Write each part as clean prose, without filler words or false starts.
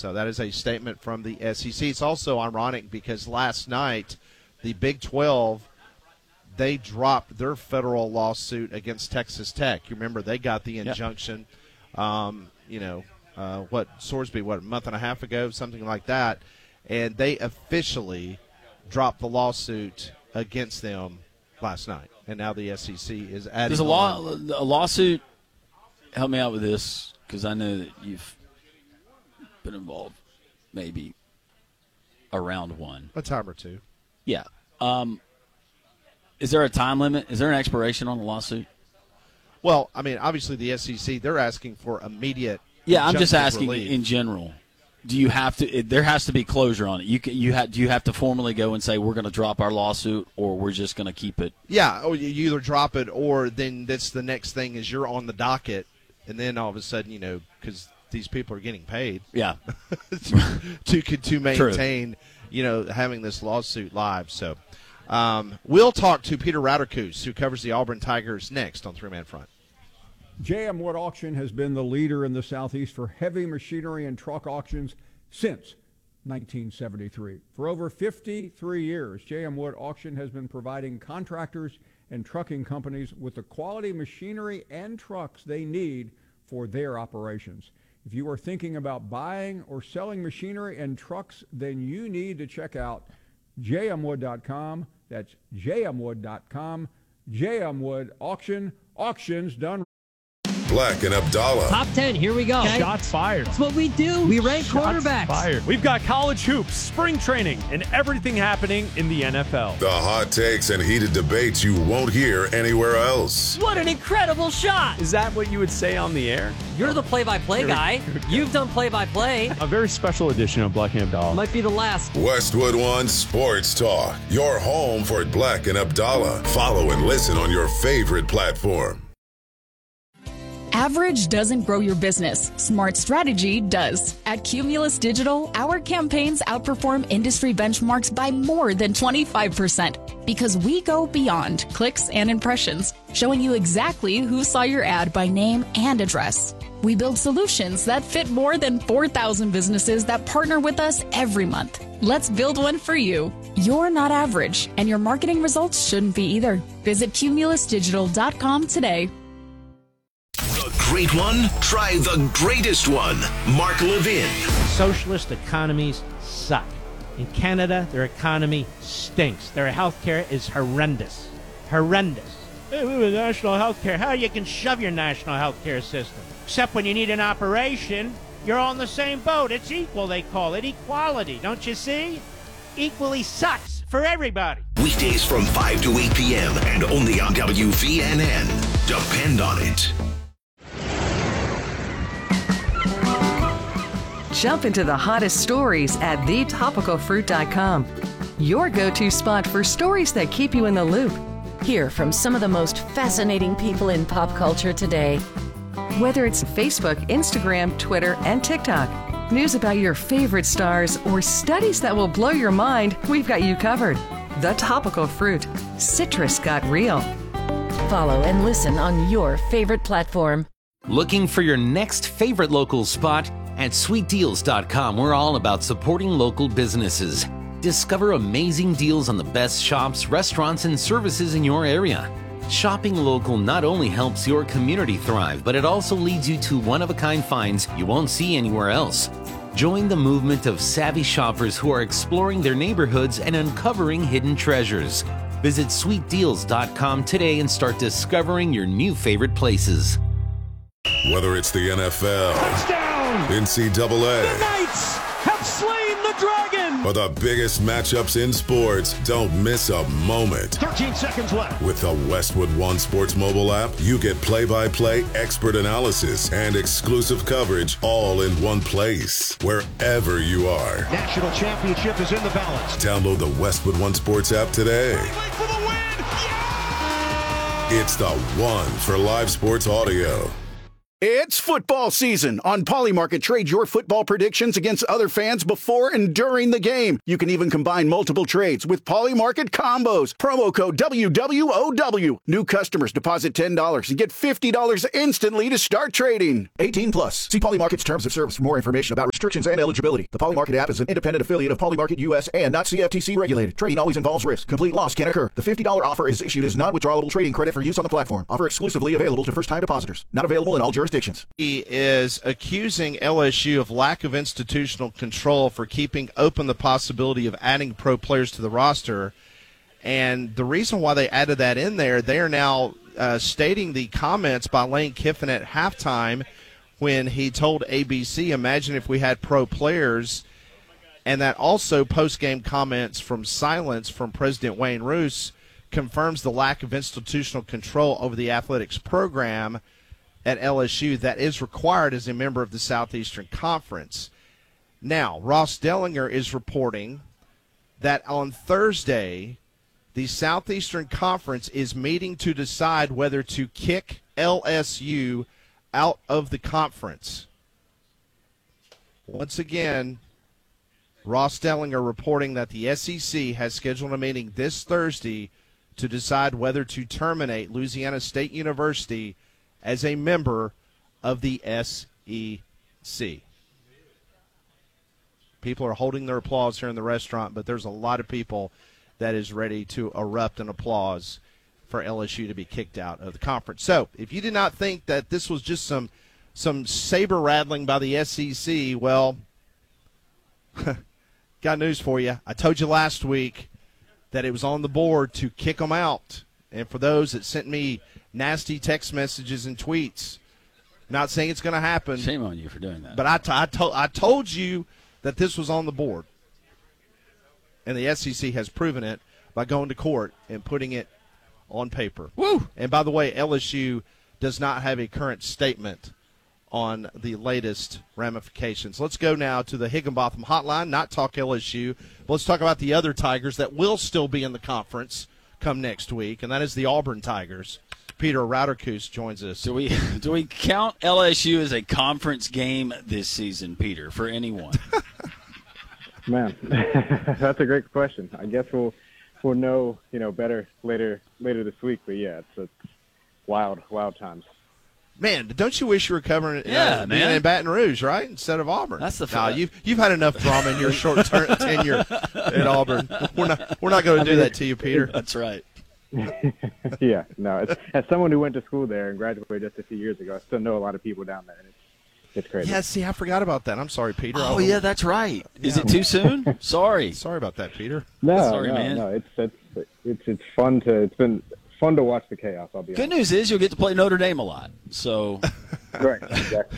So that is a statement from the SEC. It's also ironic because last night the Big 12, they dropped their federal lawsuit against Texas Tech. You remember they got the injunction, Sorsby, a month and a half ago, something like that, and they officially dropped the lawsuit against them last night. And now the SEC is adding. There's a lawsuit. Help me out with this, because I know that you've been involved, maybe around one. A time or two. Yeah. Is there a time limit? Is there an expiration on the lawsuit? Well, I mean, obviously the SEC, they're asking for immediate. Yeah, I'm just asking relief. in general. Do you have to? There has to be closure on it. Do you have to formally go and say we're going to drop our lawsuit, or we're just going to keep it? Yeah, or you either drop it, or then that's the next thing is you're on the docket, and then all of a sudden, because these people are getting paid. Yeah. to maintain, having this lawsuit live. So we'll talk to Peter Rauterkus, who covers the Auburn Tigers, next on Three Man Front. J.M. Wood Auction has been the leader in the Southeast for heavy machinery and truck auctions since 1973. For over 53 years, J.M. Wood Auction has been providing contractors and trucking companies with the quality machinery and trucks they need for their operations. If you are thinking about buying or selling machinery and trucks, then you need to check out jmwood.com. That's jmwood.com. J.M. Wood Auction. Auctions done. Black and Abdallah. Top 10, here we go. Okay. Shots fired. That's what we do. We rank quarterbacks. Fired. We've got college hoops, spring training, and everything happening in the NFL. The hot takes and heated debates you won't hear anywhere else. What an incredible shot. Is that what you would say on the air? You're the play-by-play guy. You've done play-by-play. A very special edition of Black and Abdallah. Might be the last. Westwood One Sports Talk. Your home for Black and Abdallah. Follow and listen on your favorite platform. Average doesn't grow your business. Smart strategy does. At Cumulus Digital, our campaigns outperform industry benchmarks by more than 25% because we go beyond clicks and impressions, showing you exactly who saw your ad by name and address. We build solutions that fit more than 4,000 businesses that partner with us every month. Let's build one for you. You're not average, and your marketing results shouldn't be either. Visit cumulusdigital.com today. Great one? Try the greatest one. Mark Levin. Socialist economies suck. In Canada, their economy stinks. Their healthcare is horrendous. Horrendous. Hey, we have national healthcare. How you can shove your national healthcare system? Except when you need an operation, you're all in the same boat. It's equal, they call it. Equality, don't you see? Equally sucks for everybody. Weekdays from 5 to 8 p.m. and only on WVNN. Depend on it. Jump into the hottest stories at thetopicalfruit.com. Your go-to spot for stories that keep you in the loop. Hear from some of the most fascinating people in pop culture today. Whether it's Facebook, Instagram, Twitter, and TikTok, news about your favorite stars, or studies that will blow your mind, we've got you covered. The Topical Fruit. Citrus got real. Follow and listen on your favorite platform. Looking for your next favorite local spot? At sweetdeals.com, we're all about supporting local businesses. Discover amazing deals on the best shops, restaurants, and services in your area. Shopping local not only helps your community thrive, but it also leads you to one-of-a-kind finds you won't see anywhere else. Join the movement of savvy shoppers who are exploring their neighborhoods and uncovering hidden treasures. Visit sweetdeals.com today and start discovering your new favorite places. Whether it's the NFL, Touchdown! NCAA, the Knights have slain the dragon! or the biggest matchups in sports, don't miss a moment. 13 seconds left. With the Westwood One Sports mobile app, you get play-by-play, expert analysis, and exclusive coverage all in one place, wherever you are. National championship is in the balance. Download the Westwood One Sports app today. For the win! Yeah! It's the one for live sports audio. It's football season. On Polymarket, trade your football predictions against other fans before and during the game. You can even combine multiple trades with Polymarket combos. Promo code WWOW. New customers deposit $10 and get $50 instantly to start trading. 18 plus. See Polymarket's terms of service for more information about restrictions and eligibility. The Polymarket app is an independent affiliate of Polymarket US and not CFTC regulated. Trading always involves risk. Complete loss can occur. The $50 offer is issued as non-withdrawable trading credit for use on the platform. Offer exclusively available to first-time depositors. Not available in all jurisdictions. He is accusing LSU of lack of institutional control for keeping open the possibility of adding pro players to the roster. And the reason why they added that in there, they are now stating the comments by Lane Kiffin at halftime when he told ABC, imagine if we had pro players. And that also post-game comments from silence from President Wayne Roos confirms the lack of institutional control over the athletics program at LSU that is required as a member of the Southeastern Conference. Now, Ross Dellinger is reporting that on Thursday, the Southeastern Conference is meeting to decide whether to kick LSU out of the conference. Once again, Ross Dellinger reporting that the SEC has scheduled a meeting this Thursday to decide whether to terminate Louisiana State University as a member of the SEC. People are holding their applause here in the restaurant, but there's a lot of people that is ready to erupt in applause for LSU to be kicked out of the conference. So if you did not think that this was just some saber rattling by the SEC, well, got news for you. I told you last week that it was on the board to kick them out. And for those that sent me nasty text messages and tweets, not saying it's going to happen. Shame on you for doing that. But I told you that this was on the board. And the SEC has proven it by going to court and putting it on paper. Woo! And by the way, LSU does not have a current statement on the latest ramifications. Let's go now to the Higginbotham hotline, not talk LSU, but let's talk about the other Tigers that will still be in the conference come next week, and that is the Auburn Tigers. Peter Rauterkus joins us. Do we count LSU as a conference game this season, Peter, for anyone? Man, that's a great question. I guess we'll know better later this week. But yeah, it's wild times. Man, don't you wish you were covering being in Baton Rouge, right, instead of Auburn? That's the fun. You've had enough drama in your short tenure at Auburn. We're not going to do that to you, Peter. That's right. Yeah, no. As someone who went to school there and graduated just a few years ago, I still know a lot of people down there. And it's crazy. Yeah, see, I forgot about that. I'm sorry, Peter. Oh, yeah, that's right. Is it too soon? Sorry. Sorry about that, Peter. No, man. No. It's fun to. It's been fun to watch the chaos. I'll be honest. Good news is you'll get to play Notre Dame a lot. So. Right. Exactly.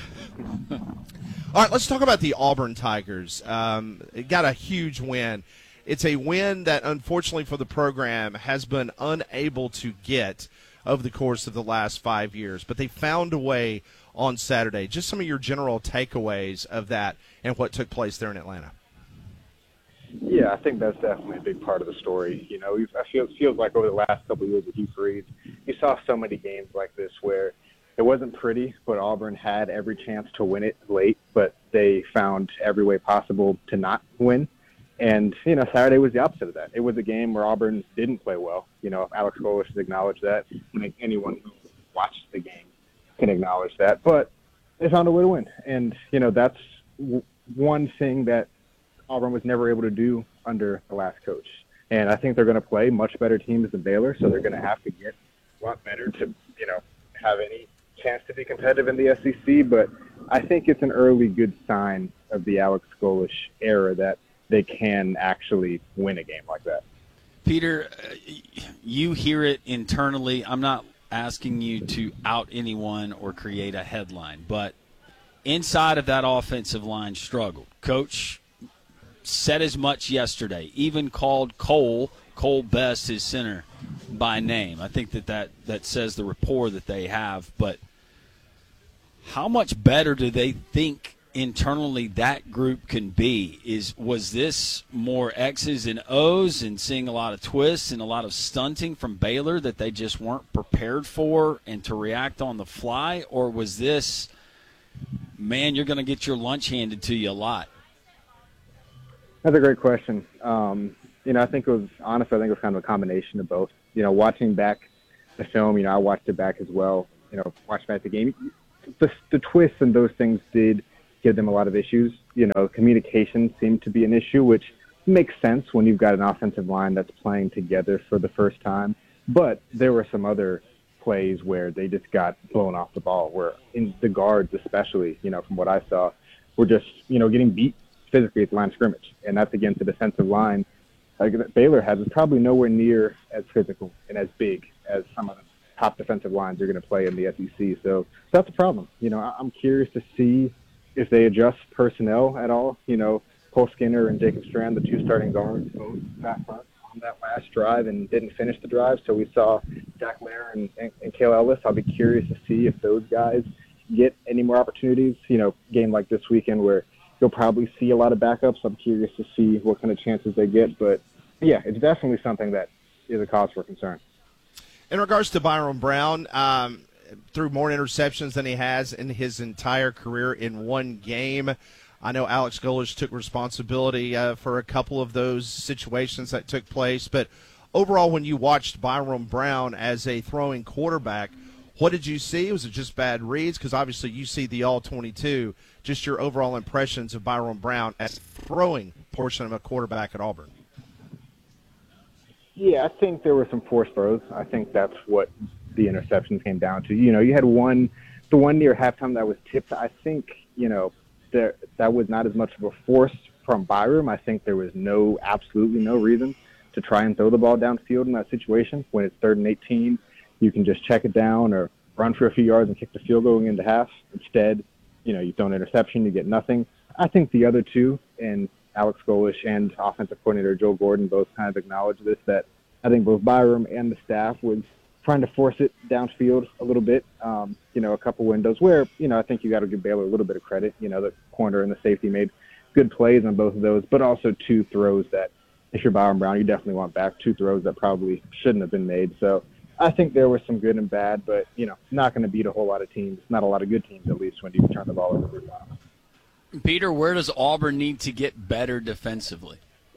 All right, let's talk about the Auburn Tigers. It got a huge win. It's a win that, unfortunately for the program, has been unable to get over the course of the last 5 years. But they found a way on Saturday. Just some of your general takeaways of that and what took place there in Atlanta. Yeah, I think that's definitely a big part of the story. It feels like over the last couple of years with Hugh Freeze, you saw so many games like this where it wasn't pretty, but Auburn had every chance to win it late, but they found every way possible to not win. And, Saturday was the opposite of that. It was a game where Auburn didn't play well. Alex Golesh has acknowledged that. I think anyone who watched the game can acknowledge that. But they found a way to win. And, that's one thing that Auburn was never able to do under the last coach. And I think they're going to play much better teams than Baylor, so they're going to have to get a lot better to, have any chance to be competitive in the SEC. But I think it's an early good sign of the Alex Golesh era that they can actually win a game like that. Peter, you hear it internally. I'm not asking you to out anyone or create a headline, but inside of that offensive line struggled. Coach said as much yesterday, even called Cole Best, his center, by name. I think that says the rapport that they have, but how much better do they think internally that group can be. Was this more X's and O's and seeing a lot of twists and a lot of stunting from Baylor that they just weren't prepared for and to react on the fly? Or was this, man, you're going to get your lunch handed to you a lot? That's a great question. I think it was kind of a combination of both. Watching back the film, I watched it back as well. Watching back the game, the twists and those things did give them a lot of issues. Communication seemed to be an issue, which makes sense when you've got an offensive line that's playing together for the first time. But there were some other plays where they just got blown off the ball, where in the guards especially, from what I saw, were just, getting beat physically at the line of scrimmage. And that's against the defensive line that Baylor has is probably nowhere near as physical and as big as some of the top defensive lines you're going to play in the SEC. So that's a problem. I'm curious to see if they adjust personnel at all. Cole Skinner and Jacob Strand, the two starting guards, both got hurt on that last drive and didn't finish the drive. So we saw Jack Lair and Cale Ellis. I'll be curious to see if those guys get any more opportunities. Game like this weekend where you'll probably see a lot of backups. I'm curious to see what kind of chances they get. But, yeah, it's definitely something that is a cause for concern. In regards to Byron Brown, threw more interceptions than he has in his entire career in one game. I know Alex Golesh took responsibility for a couple of those situations that took place. But overall, when you watched Byron Brown as a throwing quarterback, what did you see? Was it just bad reads? Because obviously you see the All-22. Just your overall impressions of Byron Brown as throwing portion of a quarterback at Auburn. Yeah, I think there were some forced throws. I think that's what the interceptions came down to. You had the one near halftime that was tipped. I think, that was not as much of a force from Byron. I think there was absolutely no reason to try and throw the ball downfield in that situation. When it's 3rd and 18, you can just check it down or run for a few yards and kick the field goal going into half. Instead, you throw an interception, you get nothing. I think the other two, and Alex Golesh and offensive coordinator Joe Gordon both kind of acknowledged this, that I think both Byram and the staff was trying to force it downfield a little bit, a couple windows where, I think you got to give Baylor a little bit of credit. The corner and the safety made good plays on both of those, but also two throws that, if you're Byron Brown, you definitely want back, two throws that probably shouldn't have been made. So I think there was some good and bad, but, not going to beat a whole lot of teams, not a lot of good teams at least, when you turn the ball over. Peter, where does Auburn need to get better defensively?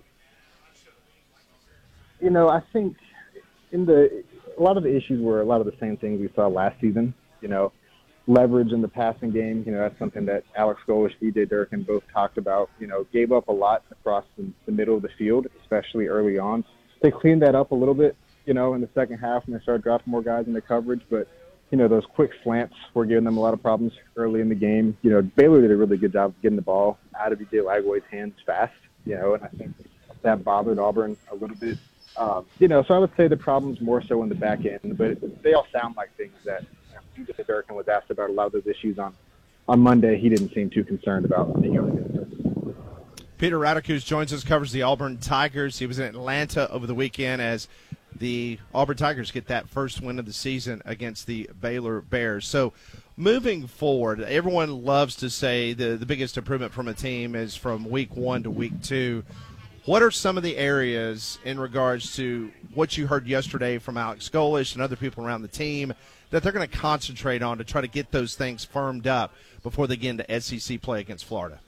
I think a lot of the issues were a lot of the same things we saw last season. Leverage in the passing game, that's something that Alex Golesh, DJ Durkin both talked about. Gave up a lot across the middle of the field, especially early on. They cleaned that up a little bit, in the second half when they started dropping more guys into coverage. But, those quick slants were giving them a lot of problems early in the game. Baylor did a really good job of getting the ball out of E.J. Lagway's hands fast, and I think that bothered Auburn a little bit. So I would say the problem's more so in the back end, but they all sound like things that DJ Durkin was asked about a lot of those issues on Monday. He didn't seem too concerned about being able to get those. Peter Radicus joins us, covers the Auburn Tigers. He was in Atlanta over the weekend as the Auburn Tigers get that first win of the season against the Baylor Bears. So moving forward, everyone loves to say the biggest improvement from a team is from week 1 to week 2. What are some of the areas in regards to what you heard yesterday from Alex Golesh and other people around the team that they're going to concentrate on to try to get those things firmed up before they get into SEC play against Florida?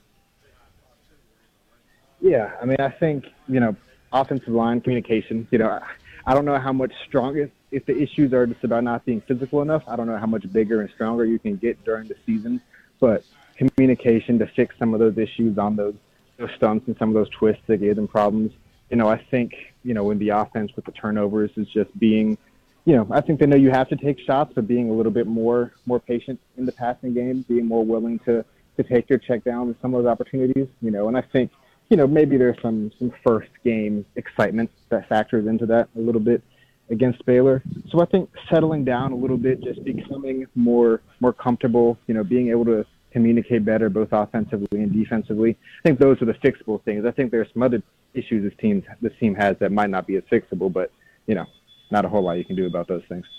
Yeah, I think, offensive line communication, I don't know how much stronger, if the issues are just about not being physical enough, I don't know how much bigger and stronger you can get during the season, but communication to fix some of those issues on those stunts and some of those twists that gave them problems. I think, in the offense with the turnovers is just being, I think they know you have to take shots, but being a little bit more patient in the passing game, being more willing to take your check down with some of those opportunities, and I think, maybe there's some first game excitement that factors into that a little bit against Baylor. So I think settling down a little bit, just becoming more comfortable, being able to communicate better both offensively and defensively. I think those are the fixable things. I think there's some other issues this team has that might not be as fixable, but, not a whole lot you can do about those things.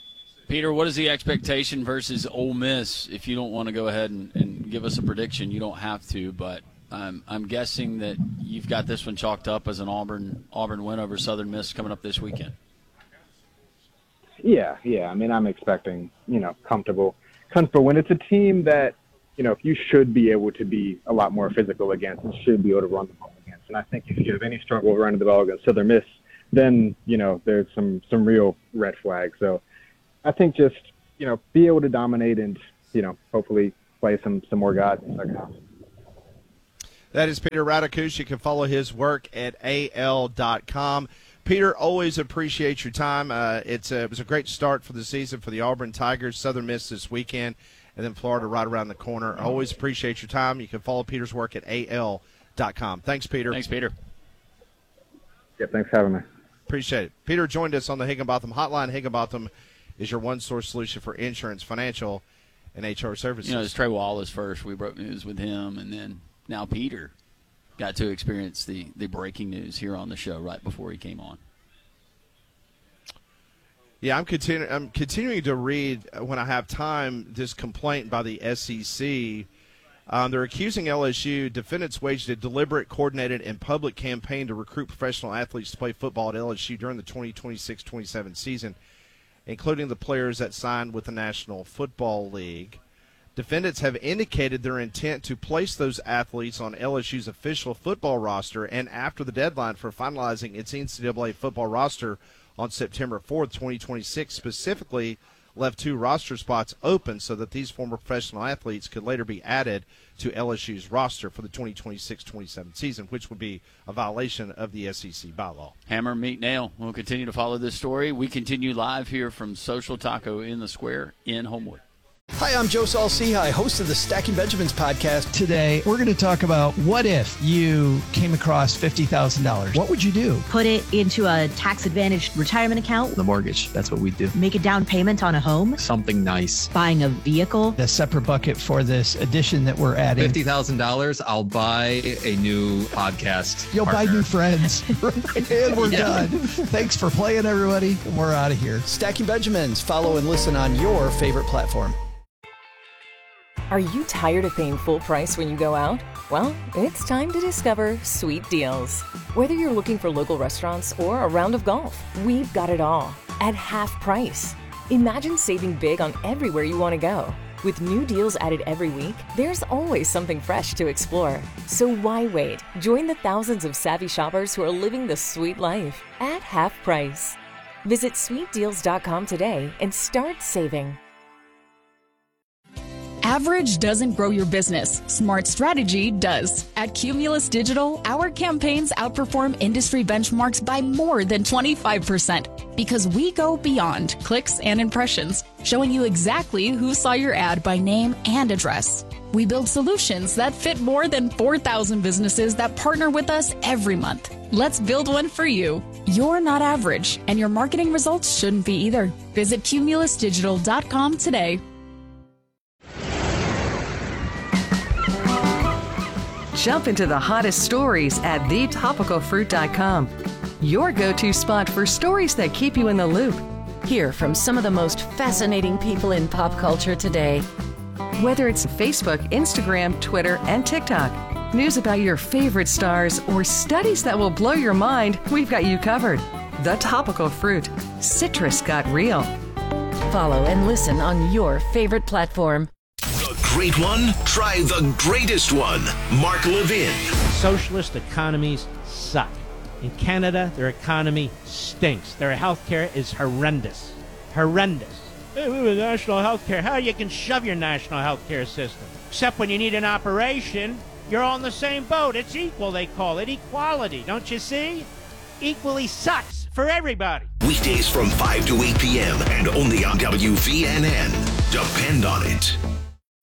Peter, what is the expectation versus Ole Miss? If you don't want to go ahead and give us a prediction, you don't have to, but I'm guessing that you've got this one chalked up as an Auburn win over Southern Miss coming up this weekend. Yeah. I mean, I'm expecting, comfortable win. It's a team that, you should be able to be a lot more physical against and should be able to run the ball against. And I think if you have any struggle running the ball against Southern Miss, then, there's some real red flags. So I think just, be able to dominate and, hopefully play some more guys in the second half. That is Peter Radakush. You can follow his work at AL.com. Peter, always appreciate your time. It was a great start for the season for the Auburn Tigers. Southern Miss this weekend, and then Florida right around the corner. Always appreciate your time. You can follow Peter's work at AL.com. Thanks, Peter. Thanks, Peter. Yeah, thanks for having me. Appreciate it. Peter joined us on the Higginbotham Hotline. Higginbotham is your one-source solution for insurance, financial, and HR services. It's Trey Wallace first. We broke news with him, and then now Peter got to experience the breaking news here on the show right before he came on. Yeah, I'm continuing to read, when I have time, this complaint by the SEC. They're accusing LSU. Defendants waged a deliberate, coordinated, and public campaign to recruit professional athletes to play football at LSU during the 2026-27 season, including the players that signed with the National Football League. Defendants have indicated their intent to place those athletes on LSU's official football roster, and after the deadline for finalizing its NCAA football roster on September 4th, 2026, specifically left 2 roster spots open so that these former professional athletes could later be added to LSU's roster for the 2026-27 season, which would be a violation of the SEC bylaw. Hammer, meet, nail. We'll continue to follow this story. We continue live here from Social Taco in the Square in Homewood. Hi, I'm Joe Saul-Sehy, host of the Stacking Benjamins podcast. Today, we're going to talk about what if you came across $50,000. What would you do? Put it into a tax-advantaged retirement account. The mortgage, that's what we do. Make a down payment on a home. Something nice. Buying a vehicle. A separate bucket for this addition that we're adding. $50,000, I'll buy a new podcast You'll partner. buy new friends. And we're done. Thanks for playing, everybody. We're out of here. Stacking Benjamins. Follow and listen on your favorite platform. Are you tired of paying full price when you go out? Well, it's time to discover Sweet Deals. Whether you're looking for local restaurants or a round of golf, we've got it all at half price. Imagine saving big on everywhere you want to go. With new deals added every week, there's always something fresh to explore. So why wait? Join the thousands of savvy shoppers who are living the sweet life at half price. Visit sweetdeals.com today and start saving. Average doesn't grow your business. Smart strategy does. At Cumulus Digital, our campaigns outperform industry benchmarks by more than 25% because we go beyond clicks and impressions, showing you exactly who saw your ad by name and address. We build solutions that fit more than 4,000 businesses that partner with us every month. Let's build one for you. You're not average, and your marketing results shouldn't be either. Visit cumulusdigital.com today. Jump into the hottest stories at thetopicalfruit.com. Your go-to spot for stories that keep you in the loop. Hear from some of the most fascinating people in pop culture today. Whether it's Facebook, Instagram, Twitter, and TikTok, news about your favorite stars, or studies that will blow your mind, we've got you covered. The Topical Fruit. Citrus got real. Follow and listen on your favorite platform. Great one? Try the greatest one. Mark Levin. Socialist economies suck. In Canada, their economy stinks. Their health care is horrendous. Horrendous. Hey, we have national health care. How you can shove your national health care system? Except when you need an operation, you're all in the same boat. It's equal, they call it. Equality, don't you see? Equally sucks for everybody. Weekdays from 5 to 8 p.m. and only on WVNN. Depend on it.